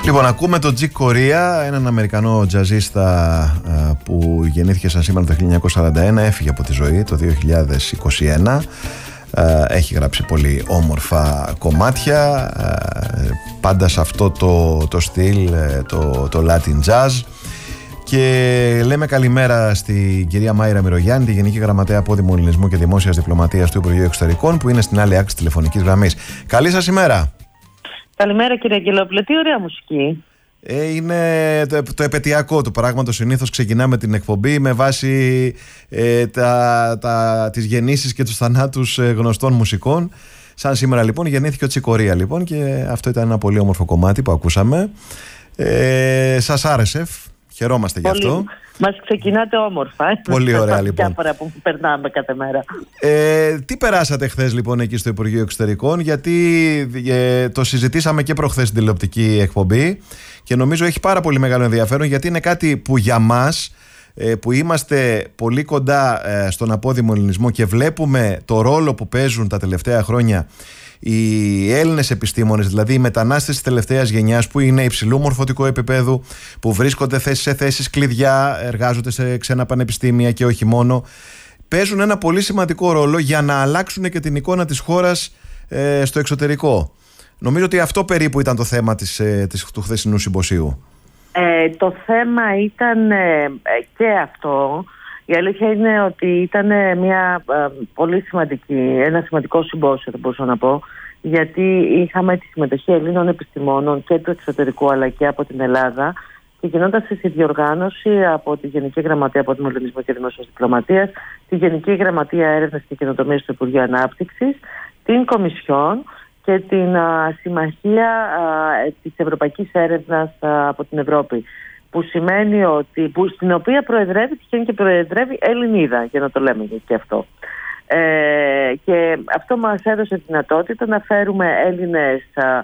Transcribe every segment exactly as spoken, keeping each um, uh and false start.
Λοιπόν, ακούμε τον Chick Corea, έναν Αμερικανό τζαζίστα που γεννήθηκε σαν σήμερα το χίλια εννιακόσια σαράντα ένα, έφυγε από τη ζωή το δύο χιλιάδες είκοσι ένα. Έχει γράψει πολύ όμορφα κομμάτια, πάντα σε αυτό το, το στυλ, το, το Latin Jazz. Και λέμε καλημέρα στην κυρία Μάιρα Μυρογιάννη, τη Γενική Γραμματέα Πόδημου Ελληνισμού και Δημόσιας Διπλωματίας του Υπουργείου Εξωτερικών, που είναι στην άλλη άκρη της τηλεφωνικής γραμμής. Καλή σας ημέρα. Καλημέρα κύριε Αγγελόπουλε, τι ωραία μουσική. Ε, είναι το, το επαιτειακό του πράγματος. Συνήθως ξεκινάμε την εκπομπή με βάση ε, τα, τα, τις γεννήσεις και τους θανάτους ε, γνωστών μουσικών. Σαν σήμερα λοιπόν γεννήθηκε ο Chick Corea λοιπόν, και αυτό ήταν ένα πολύ όμορφο κομμάτι που ακούσαμε. Ε, σας άρεσε? Χαιρόμαστε γι' αυτό. Μας ξεκινάτε όμορφα. Πολύ ωραία λοιπόν. Διάφορα που περνάμε κάθε μέρα. Ε, τι περάσατε χθες λοιπόν εκεί στο Υπουργείο Εξωτερικών? Γιατί ε, το συζητήσαμε και προχθές στην τηλεοπτική εκπομπή και νομίζω έχει πάρα πολύ μεγάλο ενδιαφέρον, γιατί είναι κάτι που για μας ε, που είμαστε πολύ κοντά ε, στον απόδημο ελληνισμό και βλέπουμε το ρόλο που παίζουν τα τελευταία χρόνια οι Έλληνες επιστήμονες, δηλαδή οι μετανάστες της τελευταίας γενιάς, που είναι υψηλού μορφωτικού επίπεδου, που βρίσκονται σε θέσεις κλειδιά, εργάζονται σε ξένα πανεπιστήμια και όχι μόνο, παίζουν ένα πολύ σημαντικό ρόλο για να αλλάξουν και την εικόνα της χώρας ε, στο εξωτερικό. Νομίζω ότι αυτό περίπου ήταν το θέμα της, ε, της, του χθεσινού συμποσίου. Ε, το θέμα ήταν ε, και αυτό. Η αλήθεια είναι ότι ήταν μια ε, πολύ σημαντική, ένα σημαντικό συμπόσιο, θα μπορούσα να πω, γιατί είχαμε τη συμμετοχή Ελλήνων επιστημόνων και του εξωτερικού αλλά και από την Ελλάδα, και γινόταν σε συνδιοργάνωση από τη Γενική Γραμματεία Πόδημου Ελληνισμού και Δημόσιας Διπλωματίας, τη Γενική Γραμματεία Έρευνας και Καινοτομίας του Υπουργείου Ανάπτυξης, την Κομισιόν και την α, Συμμαχία α, της Ευρωπαϊκής Έρευνας α, από την Ευρώπη. Που σημαίνει ότι, που στην οποία προεδρεύει, τυχαίνει και προεδρεύει Ελληνίδα, για να το λέμε και αυτό. Ε, και αυτό μας έδωσε δυνατότητα να φέρουμε Έλληνες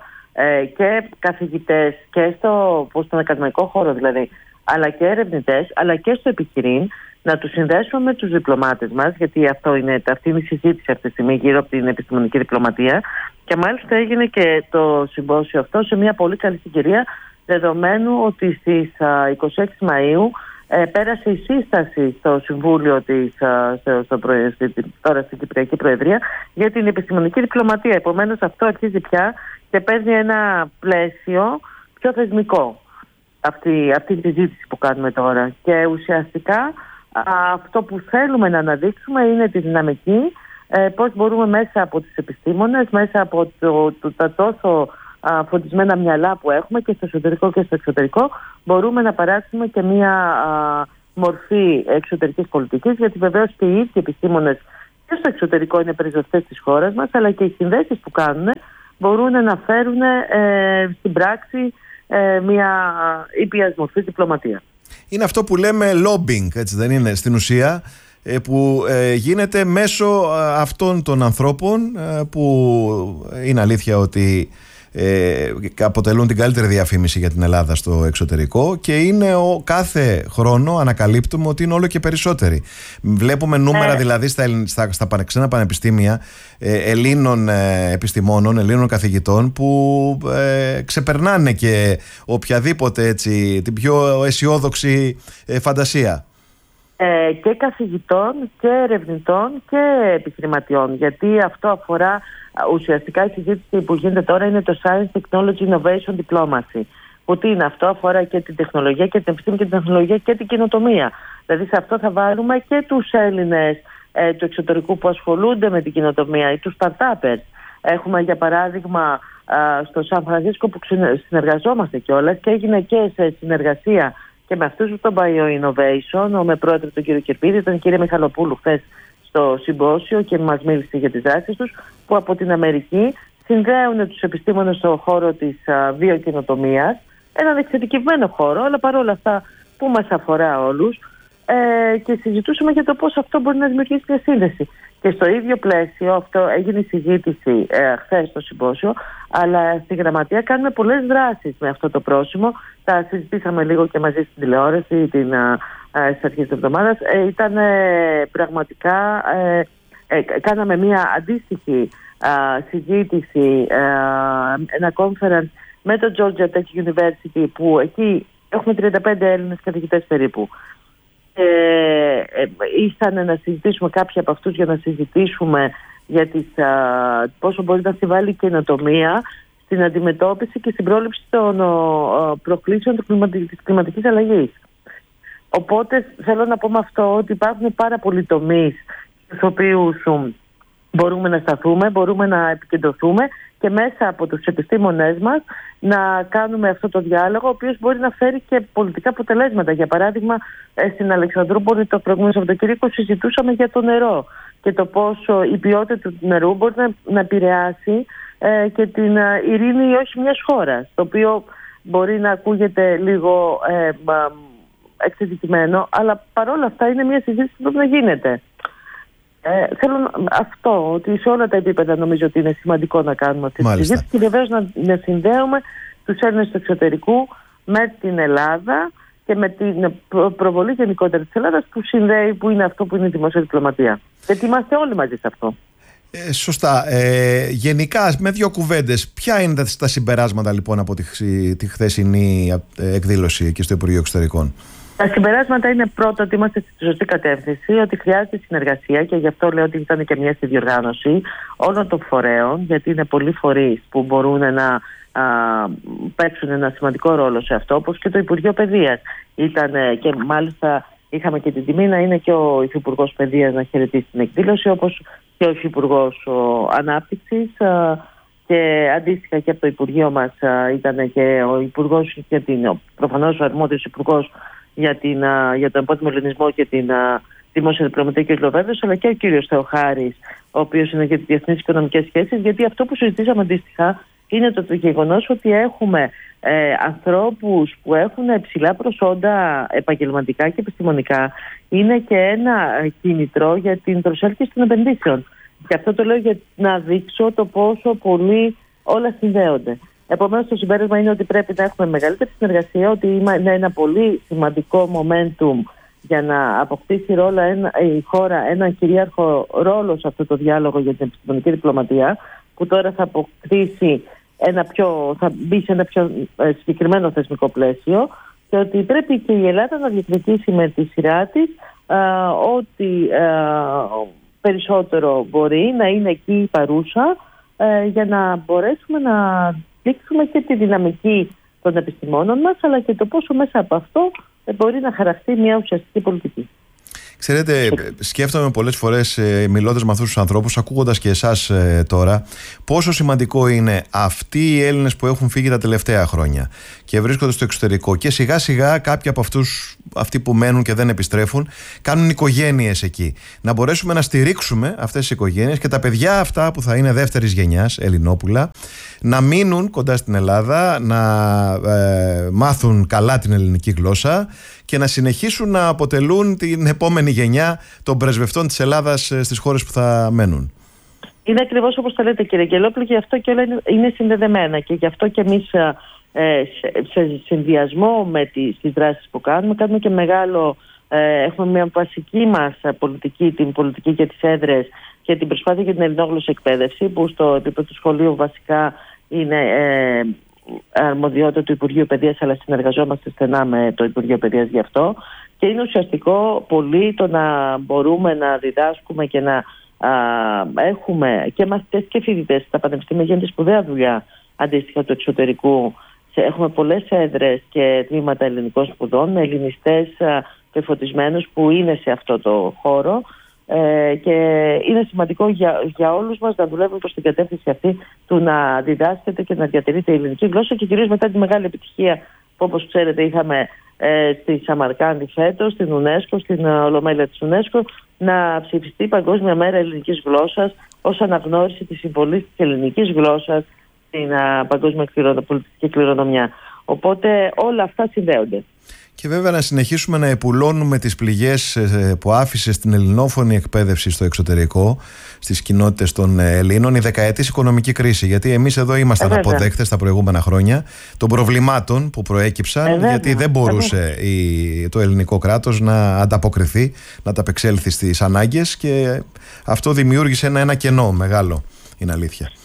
ε, και καθηγητές και στο, στον ακαδημαϊκό χώρο δηλαδή, αλλά και ερευνητές, αλλά και στο επιχειρήν, να τους συνδέσουμε με τους διπλωμάτες μας, γιατί αυτό είναι, αυτή είναι η συζήτηση αυτή τη στιγμή γύρω από την επιστημονική διπλωματία, και μάλιστα έγινε και το συμπόσιο αυτό σε μια πολύ καλή συγκυρία, δεδομένου ότι στις είκοσι έξι Μαΐου ε, πέρασε η σύσταση στο Συμβούλιο της, στο, στο, στο, τώρα στην Κυπριακή Προεδρία, για την επιστημονική διπλωματία. Επομένως αυτό αρχίζει πια και παίρνει ένα πλαίσιο πιο θεσμικό, αυτή, αυτή η συζήτηση που κάνουμε τώρα. Και ουσιαστικά α, αυτό που θέλουμε να αναδείξουμε είναι τη δυναμική, ε, πώς μπορούμε μέσα από τις επιστήμονες, μέσα από το, το, τα τόσο φωτισμένα μυαλά που έχουμε και στο εσωτερικό και στο εξωτερικό, μπορούμε να παράξουμε και μία α, μορφή εξωτερικής πολιτικής, γιατί βεβαίως και οι ίδιοι επιστήμονες και στο εξωτερικό είναι περισσευτές της χώρας μας, αλλά και οι συνδέσεις που κάνουν μπορούν να φέρουν ε, στην πράξη ε, μία ήπιας μορφή διπλωματία. Είναι αυτό που λέμε lobbying, έτσι δεν είναι, στην ουσία, που ε, γίνεται μέσω αυτών των ανθρώπων ε, που είναι αλήθεια ότι Ε, αποτελούν την καλύτερη διαφήμιση για την Ελλάδα στο εξωτερικό, και είναι ο, κάθε χρόνο ανακαλύπτουμε ότι είναι όλο και περισσότεροι. Βλέπουμε νούμερα ε. δηλαδή στα, στα, στα ξένα πανεπιστήμια ε, Ελλήνων ε, επιστημόνων, Ελλήνων καθηγητών που ε, ξεπερνάνε και οποιαδήποτε έτσι, την πιο αισιόδοξη ε, φαντασία. Ε, και καθηγητών και ερευνητών και επιχειρηματιών, γιατί αυτό αφορά ουσιαστικά, η συζήτηση που γίνεται τώρα είναι το Science Technology Innovation Diplomacy, που τι είναι αυτό? Αφορά και την τεχνολογία και την επιστήμη και την τεχνολογία και την καινοτομία. Δηλαδή σε αυτό θα βάλουμε και τους Έλληνες ε, του εξωτερικού που ασχολούνται με την καινοτομία ή τους startupers. Έχουμε για παράδειγμα ε, στο Σαν Φρανσίσκο που συνεργαζόμαστε κιόλας, και έγινε και σε συνεργασία και με αυτούς το Bio Innovation, με πρόεδρο τον κύριο Κερπίδη, ήταν η κυρία Μιχαλοπούλου χθες στο συμπόσιο και μας μίλησε για τις δράσεις τους, που από την Αμερική συνδέουν τους επιστήμονες στον χώρο της α, βιοκαινοτομίας, έναν εξειδικευμένο χώρο, αλλά παρόλα αυτά που μας αφορά όλους, ε, και συζητούσαμε για το πώς αυτό μπορεί να δημιουργήσει μια σύνδεση. Και στο ίδιο πλαίσιο, αυτό έγινε η συζήτηση ε, χθες στο συμπόσιο, αλλά στη Γραμματεία κάνουμε πολλές δράσεις με αυτό το πρόσημο. Τα συζητήσαμε λίγο και μαζί στην τηλεόραση την, ε, ε, στις αρχές της εβδομάδας. Ε, ήταν ε, πραγματικά, ε, ε, κάναμε μια αντίστοιχη ε, συζήτηση, ε, ένα conference με το Georgia Tech University, που εκεί έχουμε τριάντα πέντε Έλληνες καθηγητές περίπου. Ε, ε, ήσαν να συζητήσουμε κάποιοι από αυτούς για να συζητήσουμε για τις, α, πόσο μπορεί να συμβάλλει η καινοτομία στην αντιμετώπιση και στην πρόληψη των α, προκλήσεων της κλιματικής αλλαγής. Οπότε θέλω να πω με αυτό ότι υπάρχουν πάρα πολλοί τομείς στους οποίους μπορούμε να σταθούμε, μπορούμε να επικεντρωθούμε και μέσα από τους επιστήμονές μας να κάνουμε αυτό το διάλογο, ο οποίος μπορεί να φέρει και πολιτικά αποτελέσματα. Για παράδειγμα, στην Αλεξανδρούπολη το προηγούμενο Σαββατοκύριακο συζητούσαμε για το νερό και το πόσο η ποιότητα του νερού μπορεί να, να επηρεάσει ε, και την ε, ειρήνη όχι μιας χώρας, το οποίο μπορεί να ακούγεται λίγο ε, μα, εξειδικημένο, αλλά παρόλα αυτά είναι μια συζήτηση που πρέπει να γίνεται. Ε, θέλω αυτό, ότι σε όλα τα επίπεδα νομίζω ότι είναι σημαντικό να κάνουμε αυτή τη συζήτηση και βεβαίως να, να συνδέουμε τους Έλληνες του εξωτερικού με την Ελλάδα και με την προ- προβολή γενικότερα της Ελλάδας που συνδέει, που είναι αυτό που είναι η δημόσια διπλωματία. Γιατί είμαστε όλοι μαζί σε αυτό. Ε, σωστά. Ε, γενικά, με δύο κουβέντες, ποια είναι τα, τα συμπεράσματα λοιπόν από τη, τη χθεσινή εκδήλωση εκεί στο Υπουργείο Εξωτερικών? Τα συμπεράσματα είναι πρώτο ότι είμαστε στη σωστή κατεύθυνση, ότι χρειάζεται συνεργασία και γι' αυτό λέω ότι ήταν και μια συνδιοργάνωση όλων των φορέων, γιατί είναι πολλοί φορείς που μπορούν να α, παίξουν ένα σημαντικό ρόλο σε αυτό, όπως και το Υπουργείο Παιδείας. Ήταν και μάλιστα είχαμε και την τιμή να είναι και ο Υφυπουργός Παιδείας να χαιρετήσει την εκδήλωση, όπως και ο Υφυπουργός Ανάπτυξης. Α, και αντίστοιχα και από το Υπουργείο μας α, ήταν και ο Υπουργός, και την, προφανώς ο αρμόδιος Υπουργός για, την, α, για τον επότιμο ελληνισμό και την α, δημόσια διπλωματία κ. Λοβέρδος, αλλά και ο κ. Θεοχάρης, ο οποίος είναι για τις διεθνείς οικονομικές σχέσεις, γιατί αυτό που συζητήσαμε αντίστοιχα είναι το, το γεγονός ότι έχουμε ε, ανθρώπους που έχουν υψηλά προσόντα επαγγελματικά και επιστημονικά. Είναι και ένα κίνητρο για την προσέλκυση των επενδύσεων. Και αυτό το λέω για να δείξω το πόσο πολύ όλα συνδέονται. Επομένως, το συμπέρασμα είναι ότι πρέπει να έχουμε μεγαλύτερη συνεργασία, ότι είναι ένα πολύ σημαντικό momentum για να αποκτήσει ρόλο ένα, η χώρα ένα κυρίαρχο ρόλο σε αυτό το διάλογο για την επιστημονική διπλωματία, που τώρα θα αποκτήσει ένα πιο, θα μπει σε ένα πιο συγκεκριμένο θεσμικό πλαίσιο, και ότι πρέπει και η Ελλάδα να διεκδικήσει με τη σειρά της ότι α, περισσότερο μπορεί να είναι εκεί παρούσα α, για να μπορέσουμε να δείξουμε και τη δυναμική των επιστημόνων μας, αλλά και το πόσο μέσα από αυτό μπορεί να χαραχτεί μια ουσιαστική πολιτική. Ξέρετε, σκέφτομαι πολλές φορές ε, μιλώντας με αυτούς τους ανθρώπους, ακούγοντας και εσάς ε, τώρα, πόσο σημαντικό είναι αυτοί οι Έλληνες που έχουν φύγει τα τελευταία χρόνια και βρίσκονται στο εξωτερικό, και σιγά σιγά κάποιοι από αυτούς, αυτοί που μένουν και δεν επιστρέφουν, κάνουν οικογένειες εκεί. Να μπορέσουμε να στηρίξουμε αυτές τις οικογένειες και τα παιδιά αυτά που θα είναι δεύτερης γενιάς, Ελληνόπουλα, να μείνουν κοντά στην Ελλάδα, να ε, μάθουν καλά την ελληνική γλώσσα και να συνεχίσουν να αποτελούν την επόμενη γενιά των πρεσβευτών της Ελλάδας στις χώρες που θα μένουν. Είναι ακριβώς όπως το λέτε, κύριε Αγγελόπουλο, και γι' αυτό και όλα είναι συνδεδεμένα, και γι' αυτό και εμείς ε, σε συνδυασμό με τις, τις δράσεις που κάνουμε, κάνουμε και μεγάλο, ε, έχουμε μια βασική μας πολιτική, την πολιτική για τις έδρες και την προσπάθεια για την ελληνόγλωσσα εκπαίδευση, που στο επίπεδο του σχολείου βασικά είναι ε, αρμοδιότητα του Υπουργείου Παιδείας, αλλά συνεργαζόμαστε στενά με το Υπουργείο Παιδείας γι' αυτό, και είναι ουσιαστικό πολύ το να μπορούμε να διδάσκουμε και να α, έχουμε και μαθητές και φοιτητές στα πανεπιστήμια, γίνεται σπουδαία δουλειά αντίστοιχα του εξωτερικού. Έχουμε πολλές έδρες και τμήματα ελληνικών σπουδών με ελληνιστές και φωτισμένους που είναι σε αυτό το χώρο, ε, και είναι σημαντικό για, για όλους μας να δουλεύουμε προς την κατεύθυνση αυτή του να διδάσκεται και να διατηρείται η ελληνική γλώσσα, και κυρίως μετά τη μεγάλη επιτυχία που, όπως ξέρετε, είχαμε ε, στη Σαμαρκάνδη φέτος, στην UNESCO, στην Ολομέλεια της UNESCO, να ψηφιστεί η Παγκόσμια Μέρα Ελληνικής Γλώσσας ως αναγνώριση της συμβολής της ελληνικής γλώσσας στην α, παγκόσμια πολιτιστική κληρονομιά. Οπότε όλα αυτά συνδέονται. Και βέβαια να συνεχίσουμε να επουλώνουμε τις πληγές που άφησε στην ελληνόφωνη εκπαίδευση στο εξωτερικό, στις κοινότητες των Ελλήνων, η δεκαετής οικονομική κρίση. Γιατί εμείς εδώ ήμασταν ε, αποδέκτες τα προηγούμενα χρόνια των προβλημάτων που προέκυψαν, ε, γιατί δεν μπορούσε η, το ελληνικό κράτος να ανταποκριθεί, να ταπεξέλθει στις ανάγκες, και αυτό δημιούργησε ένα, ένα κενό μεγάλο, είναι αλήθεια.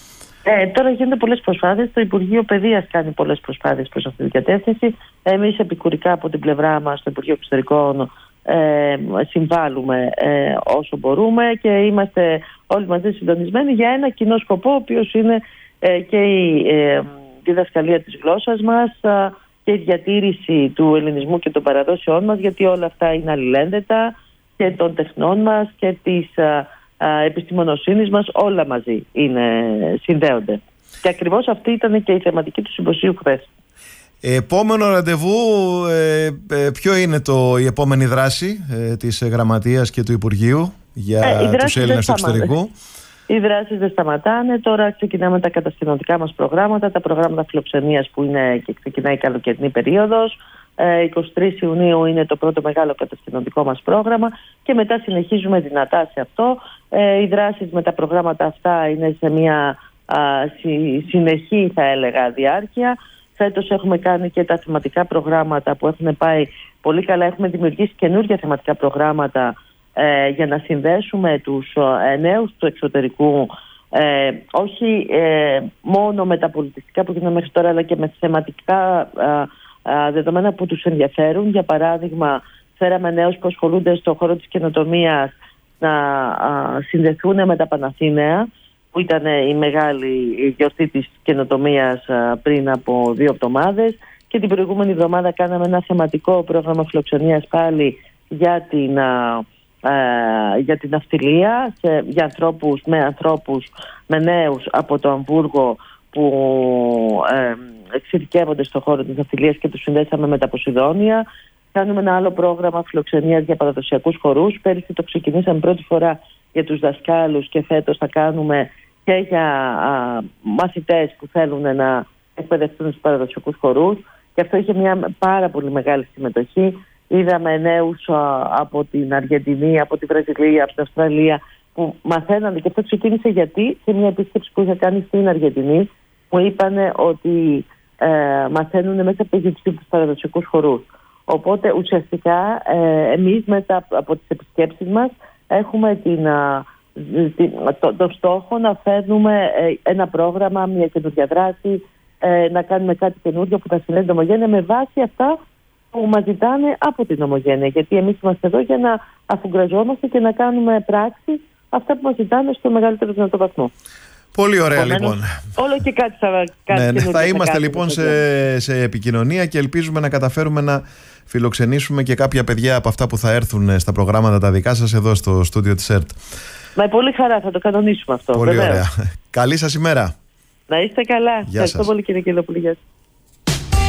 Ε, τώρα γίνονται πολλές προσπάθειες. Το Υπουργείο Παιδείας κάνει πολλές προσπάθειες προς αυτή την κατεύθυνση. Εμείς επικουρικά από την πλευρά μας, στο Υπουργείο Εξωτερικών, ε, συμβάλλουμε ε, όσο μπορούμε και είμαστε όλοι μαζί συντονισμένοι για ένα κοινό σκοπό, ο οποίος είναι ε, και η ε, διδασκαλία της γλώσσας μας ε, και η διατήρηση του ελληνισμού και των παραδόσεών μας, γιατί όλα αυτά είναι αλληλένδετα, και των τεχνών μας και της ε, ε, επιστημονοσύνης μας, όλα μαζί είναι, συνδέονται. Και ακριβώς αυτή ήταν και η θεματική του συμποσίου χθες. Επόμενο ραντεβού, ε, ε, ποιο είναι το, η επόμενη δράση ε, της Γραμματείας και του Υπουργείου για ε, τους Έλληνες του εξωτερικού? Οι δράσεις δεν σταματάνε. Τώρα ξεκινάμε τα κατασκηνωτικά μας προγράμματα, τα προγράμματα φιλοξενίας που είναι και ξεκινάει η καλοκαιρινή περίοδος. Ε, εικοστή τρίτη Ιουνίου είναι το πρώτο μεγάλο κατασκηνωτικό μας πρόγραμμα και μετά συνεχίζουμε δυνατά σε αυτό. Ε, οι δράσεις με τα προγράμματα αυτά είναι σε μια α, συ, συνεχή, θα έλεγα, διάρκεια. Φέτος έχουμε κάνει και τα θεματικά προγράμματα που έχουν πάει πολύ καλά. Έχουμε δημιουργήσει καινούργια θεματικά προγράμματα ε, για να συνδέσουμε τους ε, νέους του εξωτερικού, ε, όχι ε, μόνο με τα πολιτιστικά που γίνονται μέχρι τώρα, αλλά και με θεματικά ε, ε, δεδομένα που τους ενδιαφέρουν. Για παράδειγμα, φέραμε νέους που ασχολούνται στον χώρο της καινοτομίας να ε, συνδεθούν με τα Παναθήναια, που ήταν η μεγάλη γιορτή της καινοτομίας πριν από δύο εβδομάδες, και την προηγούμενη εβδομάδα κάναμε ένα θεματικό πρόγραμμα φιλοξενίας πάλι για την, α, α, για την ναυτιλία, σε, για ανθρώπους, με ανθρώπους, με νέους από το Αμβούργο που ε, εξειδικεύονται στον χώρο της ναυτιλίας και τους συνδέσαμε με τα Ποσειδόνια. Κάνουμε ένα άλλο πρόγραμμα φιλοξενίας για παραδοσιακούς χορούς. Πέρυσι το ξεκινήσαμε πρώτη φορά για τους δασκάλους και φέτος θα κάνουμε και για α, μαθητές που θέλουν να εκπαιδευτούν στους παραδοσιακούς χορούς, και αυτό είχε μια πάρα πολύ μεγάλη συμμετοχή. Είδαμε νέους α, από την Αργεντινή, από τη Βραζιλία, από την Αυστραλία που μαθαίνανε, και αυτό ξεκίνησε γιατί σε μια επίσκεψη που είχα κάνει στην Αργεντινή μου είπανε ότι ε, μαθαίνουν μέσα από το YouTube τους παραδοσιακούς χορούς. Οπότε ουσιαστικά ε, εμείς μετά από τις επισκέψεις μας έχουμε την... Α, Το, το στόχο να φέρνουμε ε, ένα πρόγραμμα, μια καινούργια δράση, ε, να κάνουμε κάτι καινούργιο που θα συνδέει την Ομογένεια με βάση αυτά που μας ζητάνε από την Ομογένεια. Γιατί εμείς είμαστε εδώ για να αφουγκραζόμαστε και να κάνουμε πράξη αυτά που μας ζητάνε στο μεγαλύτερο δυνατό βαθμό. Πολύ ωραία. Επομένως, λοιπόν. Όλο και κάτι θα κάνει. Ναι, θα είμαστε λοιπόν σε, σε επικοινωνία και ελπίζουμε να καταφέρουμε να φιλοξενήσουμε και κάποια παιδιά από αυτά που θα έρθουν στα προγράμματα τα δικά σας εδώ στο στούντιο της ΕΡΤ. Με πολύ χαρά, θα το κανονίσουμε αυτό. Πολύ βεβαίως. ωραία. Καλή σας ημέρα. Να είστε καλά. Γεια Ευχαριστώ σας. πολύ, κύριε Κελοπούλη.